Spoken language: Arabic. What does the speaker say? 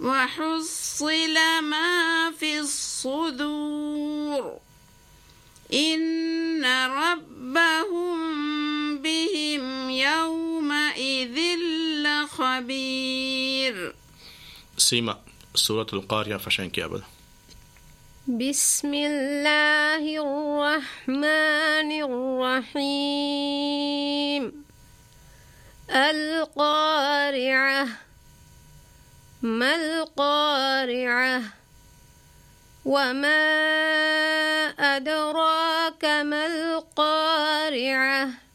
وحصل ما في الصدور إن ربهم بهم يومئذ لخبير. سيما سورة القارعة فشنكي أبدا. بسم الله الرحمن الرحيم. القارعة. ما القارعة؟ وما أدراك ما القارعة؟